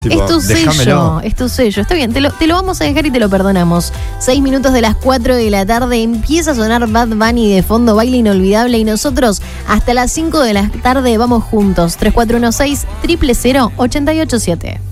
Tipo, Es tu sello, déjamelo. es tu sello. Está bien, te lo vamos a dejar y te lo perdonamos. 6 minutos de las 4 de la tarde empieza a sonar Bad Bunny de fondo, baile inolvidable. Y nosotros hasta las 5 de la tarde vamos juntos. 3416-000-887.